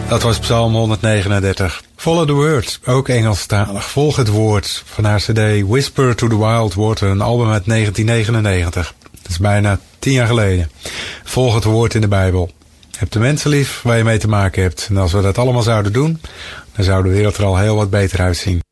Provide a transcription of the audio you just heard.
Dat was Psalm 139. Follow the Word, ook Engelstalig. Volg het woord van haar cd Whisper to the Wild Water, een album uit 1999. Dat is bijna 10 jaar geleden. Volg het woord in de Bijbel. Heb de mensen lief waar je mee te maken hebt. En als we dat allemaal zouden doen, dan zou de wereld er al heel wat beter uitzien.